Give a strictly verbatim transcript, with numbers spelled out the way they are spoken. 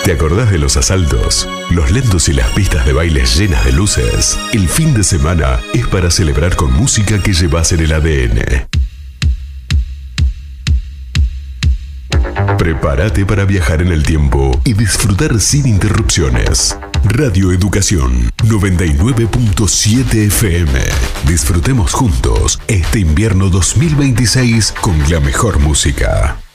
¿Te acordás de los asaltos? Los lentos y las pistas de baile llenas de luces. El fin de semana es para celebrar con música que llevas en el A D N. Prepárate para viajar en el tiempo y disfrutar sin interrupciones. Radio Educación noventa y nueve punto siete F M. Disfrutemos juntos este invierno dos mil veintiséis con la mejor música.